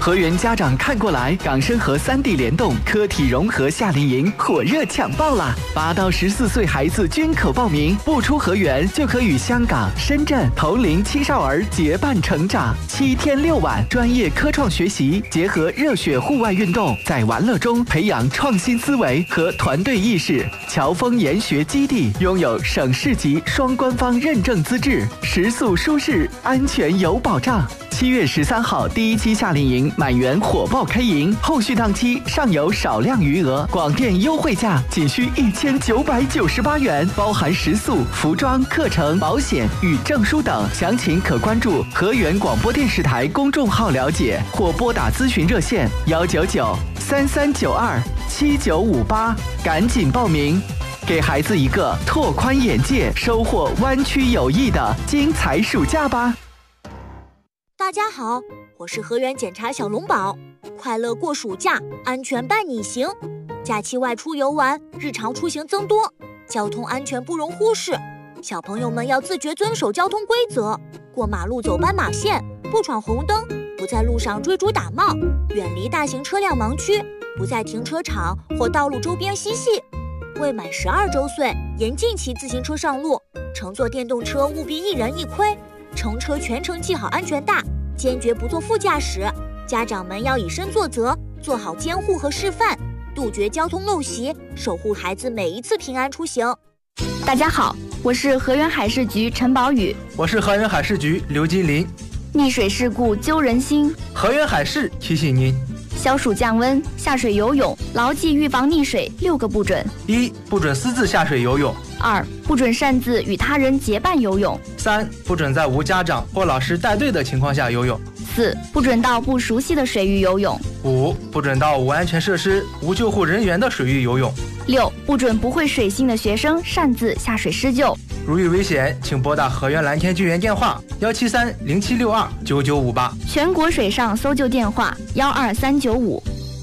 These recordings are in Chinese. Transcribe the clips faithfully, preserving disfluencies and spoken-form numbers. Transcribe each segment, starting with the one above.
河源家长看过来，港深和三 D 联动科体融合夏令营火热抢报啦！八到十四岁孩子均可报名，不出河源就可与香港、深圳同龄青少儿结伴成长。七天六晚，专业科创学习，结合热血户外运动，在玩乐中培养创新思维和团队意识。侨丰研学基地拥有省市级双官方认证资质，食宿舒适，安全有保障。七月十三号第一期夏令营满员火爆开营，后续档期尚有少量余额，广电优惠价仅需一千九百九十八元，包含食宿、服装、课程、保险与证书等。详情可关注河源广播电视台公众号了解，或拨打咨询热线幺九九三三九二七九五八，赶紧报名，给孩子一个拓宽眼界、收获湾区友谊的精彩暑假吧。 大家好，我是河源检察小龙宝，快乐过暑假，安全伴你行。假期外出游玩，日常出行增多，交通安全不容忽视。小朋友们要自觉遵守交通规则，过马路走斑马线，不闯红灯，不在路上追逐打闹，远离大型车辆盲区，不在停车场或道路周边嬉戏。未满十二周岁，严禁骑自行车上路，乘坐电动车务必一人一盔。乘车全程系好安全带，坚决不做副驾驶。家长们要以身作则，做好监护和示范，杜绝交通陋习，守护孩子每一次平安出行。 大家好，我是河源海事局陈宝宇。 我是河源海事局刘金林。 溺水事故揪人心， 河源海事提醒您： 消暑降温，下水游泳，牢记预防溺水六个不准： 一、不准私自下水游泳； 二、不准擅自与他人结伴游泳； 三、不准在无家长或老师带队的情况下游泳； 四、不准到不熟悉的水域游泳； 五、不准到无安全设施、无救护人员的水域游泳； 六、不准不会水性的学生擅自下水施救。 如遇危险，请拨打河源蓝天救援电话幺七三零七六二九九五八， 全国水上搜救电话幺二三九五。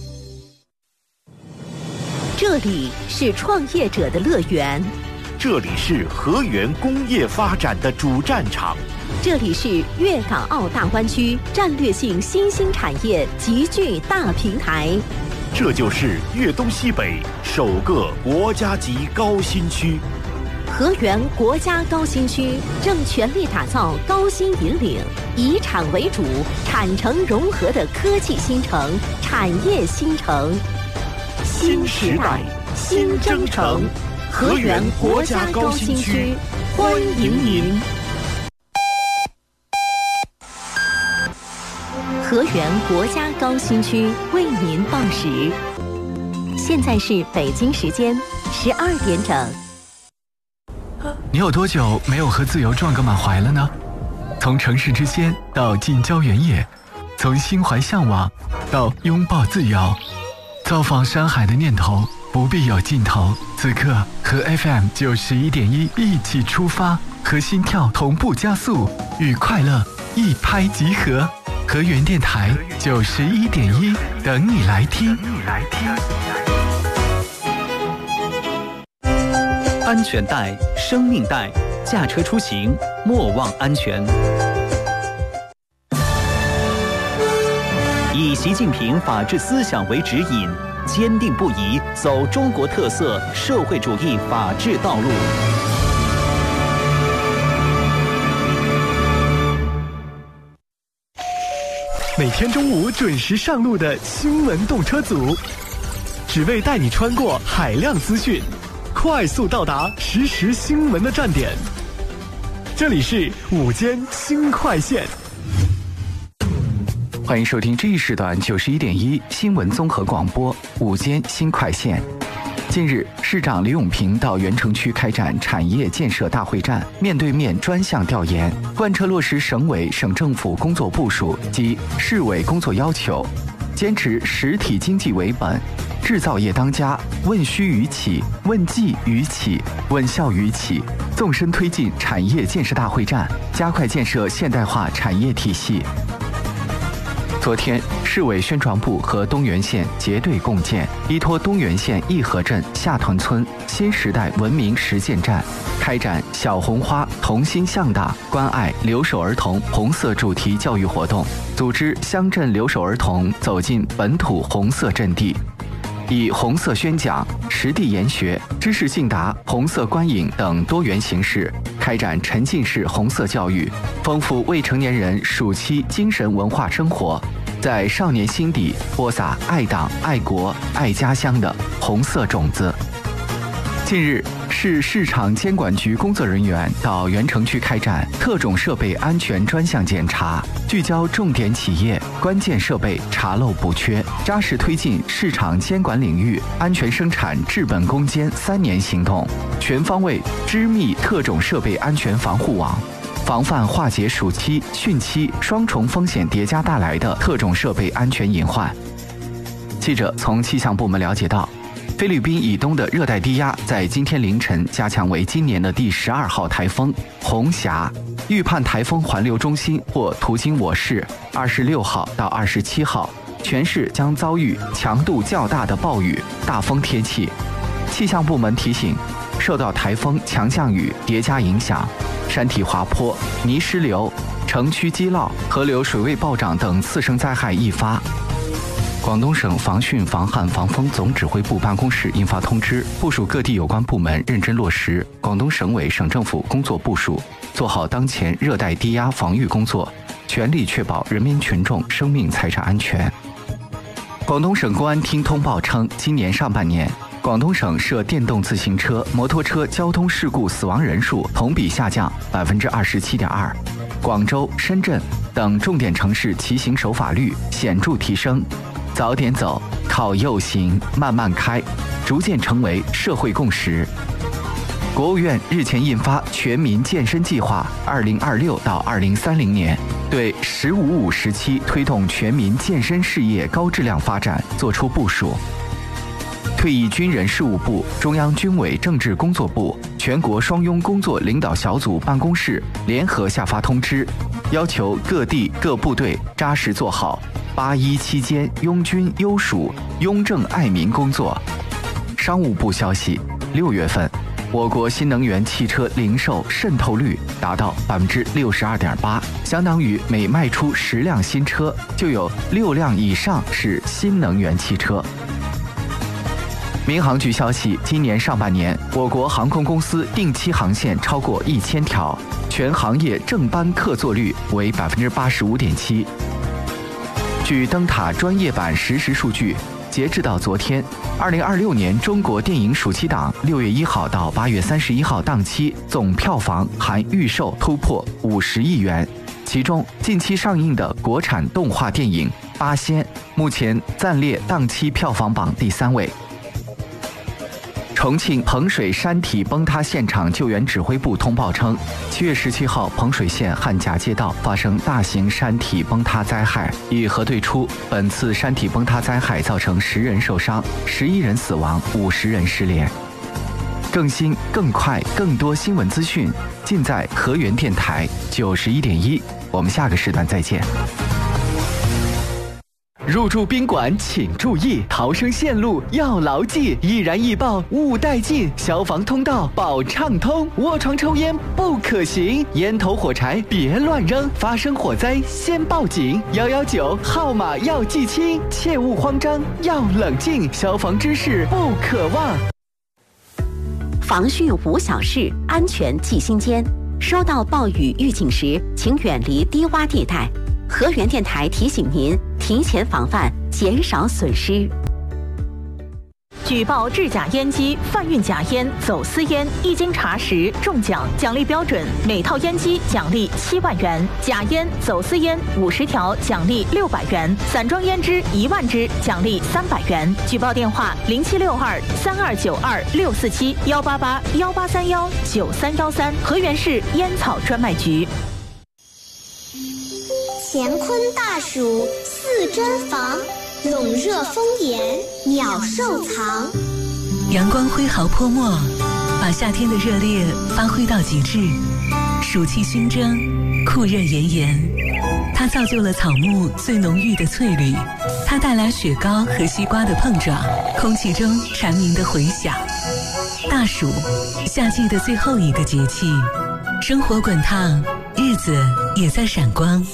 这里是创业者的乐园， 这里是河源工业发展的主战场， 这里是粤港澳大湾区战略性新兴产业集聚大平台， 这就是粤东西北首个国家级高新区。 河源国家高新区正全力打造高新引领、以产为主、产城融合的科技新城、产业新城。 新时代，新征程，河源国家高新区，欢迎您。 河源国家高新区为您报时，现在是北京时间十二点整。 你有多久没有和自由撞个满怀了呢？从城市之仙到近郊原野，从心怀向往到拥抱自由，造访山海的念头不必有尽头。此刻和 F M 九十一点一一起出发，和心跳同步加速，与快乐一拍即合。河源电台九十一点一，等你来听。 安全带，生命带，驾车出行莫忘安全。以习近平法治思想为指引，坚定不移走中国特色社会主义法治道路。 每天中午准时上路的新闻动车组，只为带你穿过海量资讯，快速到达实时新闻的站点。这里是午间新快线。 欢迎收听这一时段九十一点一新闻综合广播午间新快线。近日，市长李永平到原城区开展产业建设大会战面对面专项调研，贯彻落实省委省政府工作部署及市委工作要求，坚持实体经济为本，制造业当家，问需于企，问计于企，问效于企，纵深推进产业建设大会战，加快建设现代化产业体系。昨天，市委宣传部和东源县结对共建依托东源县义和镇下屯村新时代文明实践站， 开展小红花同心向党关爱留守儿童红色主题教育活动，组织乡镇留守儿童走进本土红色阵地，以红色宣讲、实地研学、知识竞答、红色观影等多元形式开展沉浸式红色教育，丰富未成年人暑期精神文化生活，在少年心底播撒爱党、爱国、爱家乡的红色种子。近日，市市场监管局工作人员到原城区开展特种设备安全专项检查，聚焦重点企业、关键设备查漏补缺，扎实推进市场监管领域安全生产治本攻坚三年行动，全方位织密特种设备安全防护网，防范化解暑期、汛期双重风险叠加带来的特种设备安全隐患。记者从气象部门了解到，菲律宾以东的热带低压在今天凌晨加强为今年的第十二号台风红霞，预判台风环流中心或途经我市二十六号到二十七号，全市将遭遇强度较大的暴雨、大风天气。气象部门提醒，受到台风强降雨叠加影响，山体滑坡、泥石流、城区积涝、河流水位暴涨等次生灾害易发。广东省防汛防旱防风总指挥部办公室印发通知，部署各地有关部门认真落实广东省委省政府工作部署，做好当前热带低压防御工作，全力确保人民群众生命财产安全。广东省公安厅通报称，今年上半年，广东省涉电动自行车、摩托车交通事故死亡人数同比下降百分之二十七点二，广州、深圳等重点城市骑行守法率显著提升。早点走，靠右行，慢慢开，逐渐成为社会共识。国务院日前印发《全民健身计划（二零二六到二零三零年）》，对“十五五”时期推动全民健身事业高质量发展作出部署。退役军人事务部、中央军委政治工作部、全国双拥工作领导小组办公室联合下发通知，要求各地各部队扎实做好八一期间拥军优属、拥政爱民工作。商务部消息，六月份，我国新能源汽车零售渗透率达到百分之六十二点八，相当于每卖出十辆新车，就有六辆以上是新能源汽车。民航局消息，今年上半年，我国航空公司定期航线超过一千条，全行业正班客座率为百分之八十五点七。据灯塔专业版实时数据，截至到昨天，二零二六年中国电影暑期档六月一号到八月三十一号档期总票房含预售突破五十亿元，其中近期上映的国产动画电影《八仙》目前暂列档期票房榜第三位。重庆彭水山体崩塌现场救援指挥部通报称，七月十七号，彭水县汉甲街道发生大型山体崩塌灾害，已核对出本次山体崩塌灾害造成十人受伤、十一人死亡、五十人失联。更新、更快、更多新闻资讯，尽在河源电台九十一点一。我们下个时段再见。入住宾馆请注意，逃生线路要牢记，易燃易爆勿带进，消防通道保畅通，卧床抽烟不可行，烟头火柴别乱扔，发生火灾先报警，一一九号码要记清，切勿慌张，要冷静，消防知识不可忘。 防汛无小事，安全记心间。收到暴雨预警时，请远离低洼地带。河源电台提醒您，提前防范，减少损失。 举报制假烟机、贩运假烟、走私烟，一经查实中奖，奖励标准：每套烟机奖励七万元；假烟、走私烟五十条奖励六百元；散装烟支一万支奖励三百元。举报电话：零七六二三二九二六四七幺八八幺八三幺九三幺三，河源市烟草专卖局。 乾坤大暑四珍防，笼热风炎鸟兽藏。 阳光挥毫泼墨，把夏天的热烈发挥到极致。暑气熏蒸，酷热炎炎，它造就了草木最浓郁的翠绿，它带来雪糕和西瓜的碰撞，空气中蝉鸣的回响。大大暑，夏季的最后一个节气，生活滚烫，日子也在闪光。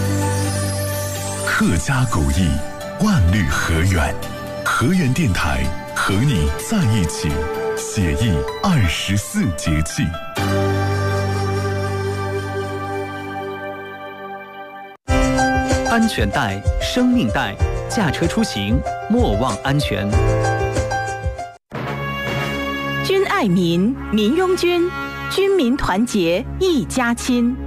客家古意，万绿河源，河源电台和你在一起，写意二十四节气。 安全带，生命带，驾车出行莫忘安全。 军爱民，民拥军，军民团结一家亲。